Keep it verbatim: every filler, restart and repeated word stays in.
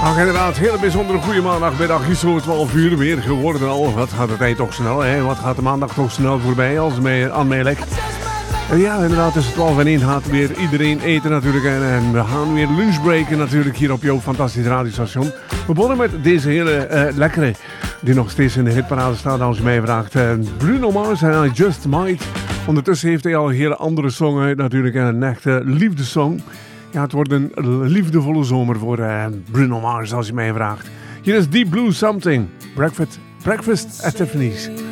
Ach, inderdaad, hele bijzondere goede maandagmiddag. Is zo twaalf uur weer geworden al. Wat gaat de tijd toch snel, hè? Wat gaat de maandag toch snel voorbij als mij aan mij lekt. En ja, inderdaad, tussen twaalf en één gaat weer iedereen eten natuurlijk. En, en we gaan weer lunchbreken natuurlijk hier op jouw fantastisch radiostation. We begonnen met deze hele uh, lekkere, die nog steeds in de hitparade staat als je mij vraagt. Uh, Bruno Mars en I Just Might. Ondertussen heeft hij al een hele andere song uit natuurlijk. Een echte liefdessong. Ja, het wordt een liefdevolle zomer voor uh, Bruno Mars als je mij vraagt. Hier is Deep Blue Something. Breakfast, breakfast at Tiffany's.